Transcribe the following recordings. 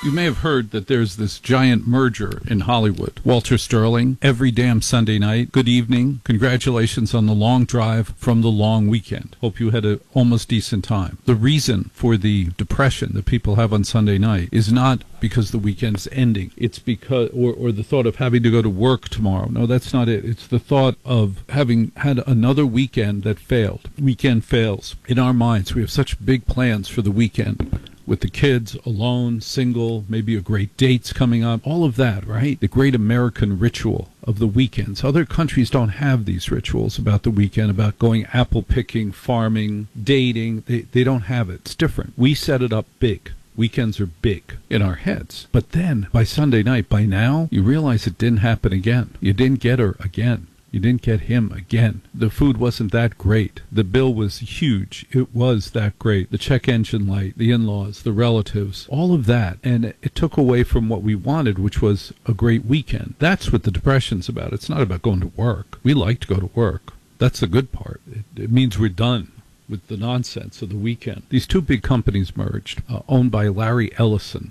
You may have heard that there's this giant merger in Hollywood. Walter Sterling, every damn Sunday night. Good evening. Congratulations on the long drive from the long weekend. Hope you had an almost decent time. The reason for the depression that people have on Sunday night is not because the weekend's ending. It's because, or the thought of having to go to work tomorrow. No, that's not it. It's the thought of having had another weekend that failed. Weekend fails. In our minds, we have such big plans for the weekend. With the kids, alone, single, maybe a great date's coming up, all of that, right? The great American ritual of the weekends. Other countries don't have these rituals about the weekend, about going apple picking, farming, dating. They don't have it. It's different. We set it up big. Weekends are big in our heads. But then, by Sunday night, by now, you realize it didn't happen again. You didn't get her again. You didn't get him again. The food wasn't that great. The bill was huge. It was that great. The check engine light, the in-laws, the relatives, all of that. And it took away from what we wanted, which was a great weekend. That's what the depression's about. It's not about going to work. We like to go to work. That's the good part. It means we're done with the nonsense of the weekend. These two big companies merged, owned by Larry Ellison,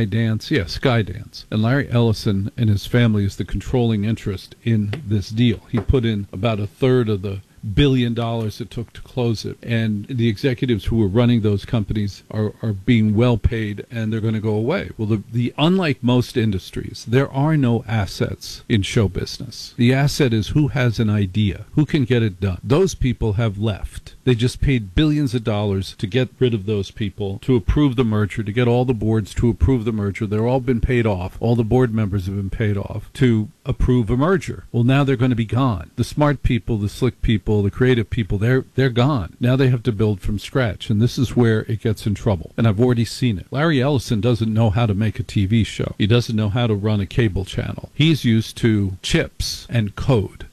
Skydance. And Larry Ellison and his family is the controlling interest in this deal. He put in about a third of the $1 billion it took to close it. And the executives who were running those companies are being well paid, and they're going to go away. Well, unlike most industries, there are no assets in show business. The asset is who has an idea, who can get it done. Those people have left. They just paid billions of dollars to get rid of those people, to approve the merger, to get all the boards to approve the merger. They're all been paid off. All the board members have been paid off to approve a merger. Well, now they're going to be gone. The smart people, the slick people, the creative people, they're gone. Now they have to build from scratch, and this is where it gets in trouble. And I've already seen it. Larry Ellison doesn't know how to make a TV show. He doesn't know how to run a cable channel. He's used to chips and code,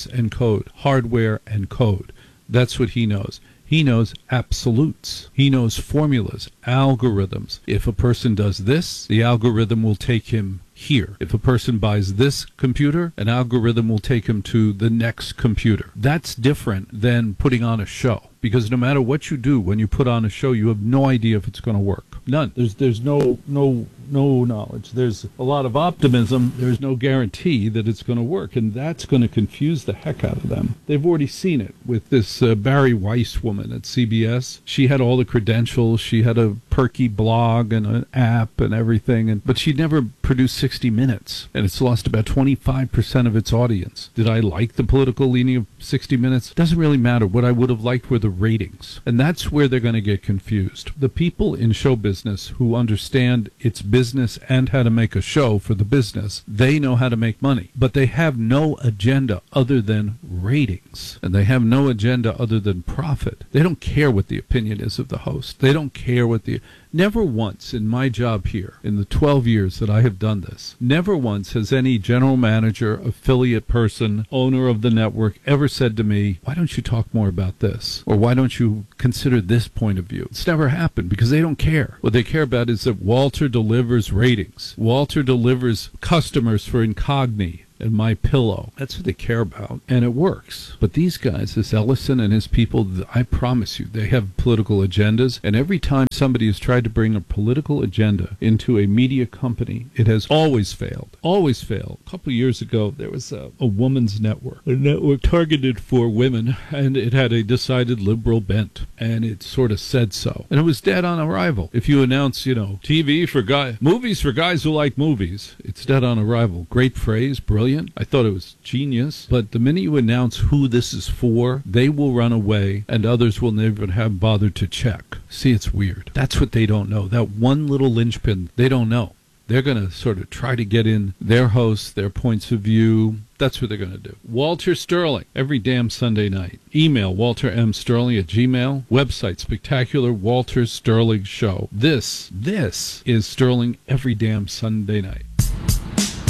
hardware and code. That's what he knows. He knows absolutes. He knows formulas, algorithms. If a person does this, the algorithm will take him here. If a person buys this computer, an algorithm will take him to the next computer. That's different than putting on a show. Because no matter what you do when you put on a show, you have no idea if it's going to work. None. There's no knowledge. There's a lot of optimism. There's no guarantee that it's going to work, and that's going to confuse the heck out of them. They've already seen it with this Barry Weiss woman at CBS. She had all the credentials. She had a perky blog and an app and everything, but she never produced 60 Minutes, and it's lost about 25% of its audience. Did I like the political leaning of 60 Minutes? Doesn't really matter. What I would have liked were the ratings, and that's where they're going to get confused. The people in show business who understand its business and how to make a show for the business, they know how to make money, but they have no agenda other than ratings, and they have no agenda other than profit. They don't care what the opinion is of the host. They don't care what Never once in my job here, in the 12 years that I have done this, never once has any general manager, affiliate person, owner of the network ever said to me, why don't you talk more about this? Or why don't you consider this point of view? It's never happened because they don't care. What they care about is that Walter delivers ratings. Walter delivers customers for Incogni and My Pillow. That's what they care about, and it works. But these guys, this Ellison and his people, I promise you, they have political agendas, and every time somebody has tried to bring a political agenda into a media company, it has always failed. Always failed. A couple of years ago, there was a woman's network, a network targeted for women, and it had a decided liberal bent, and it sort of said so. And it was dead on arrival. If you announce, TV for guys, movies for guys who like movies, it's dead on arrival. Great phrase, brilliant. I thought it was genius, but the minute you announce who this is for, they will run away, and others will never have bothered to check. See, it's weird. That's what they don't know. That one little linchpin, they don't know. They're going to sort of try to get in their hosts, their points of view. That's what they're going to do. Walter Sterling, every damn Sunday night. Email waltermsterling@gmail. Website, Spectacular Walter Sterling Show. This is Sterling every damn Sunday night.